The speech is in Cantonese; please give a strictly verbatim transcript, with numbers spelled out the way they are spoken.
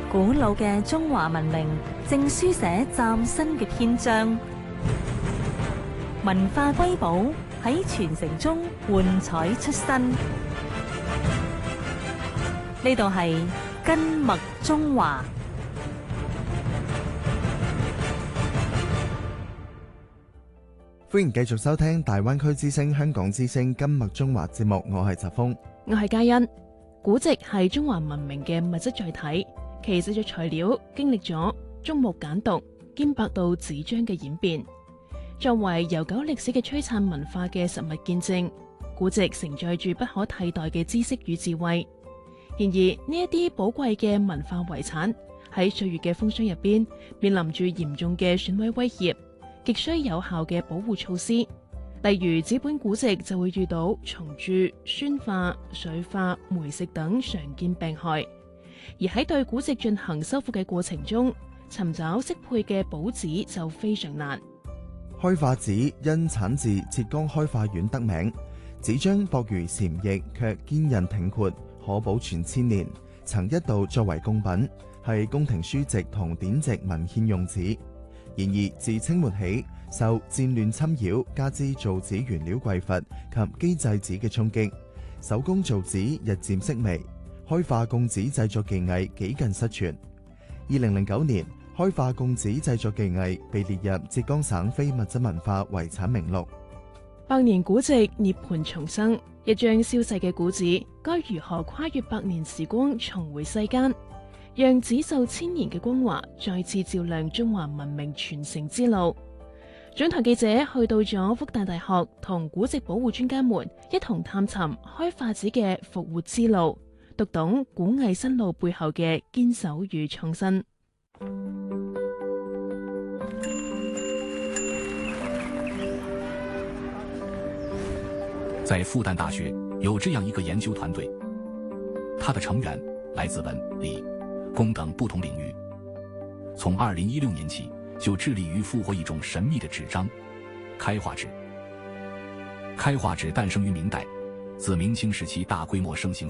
古老嘅中華文明正書寫嶄新嘅篇章，文化瑰寶喺傳承中喚彩出新。呢度係根脈中華。 歡迎繼續收聽大灣區之聲香港之聲根脈中華節目，我係澤峰， 我係嘉欣。古籍係中華文明嘅物質載體，其製作材料經歷咗竹木簡牘兼百道紙張嘅演變，作為悠久歷史嘅璀璨文化嘅實物見證，古籍承載住不可替代嘅知識與智慧。然而呢一啲寶貴嘅文化遺產喺歲月嘅風霜入邊，面臨住嚴重嘅損毀威脅，極需有效嘅保護措施。例如紙本古籍就會遇到蟲蛀、酸化、水化、霉蝕等常見病害，而喺對古籍進行修復嘅過程中，尋找適配嘅補紙就非常難。 開化紙因產自浙江開化縣得名，紙張薄如蟬翼，卻堅韌挺闊，可保存千年，曾一度作為貢品，係宮廷書籍同典籍文獻用紙。然而自清末起，受戰亂侵擾，加之造紙原料匱乏及機製紙嘅衝擊，手工造紙日漸式微，開化貢紙製作技藝幾近失傳。二零零九年，開化貢紙製作技藝被列入浙江省非物質文化遺產名錄。 百年古籍涅槃重生，一張消逝嘅古紙，該如何跨越百年時光重回世間，讓紙受千年嘅光華再次照亮中華文明傳承之路？總台記者去到咗復旦大學，同古籍保護專家們一同探尋開化紙嘅復活之路，讀懂古藝新路背後嘅堅守與創新。 在復旦大學有這樣一個研究團隊，它的成員來自文、理、工等不同領域。從二零一六年起，就致力於復活一種神秘的紙張——開化紙。開化紙誕生於明代，自明清時期大規模盛行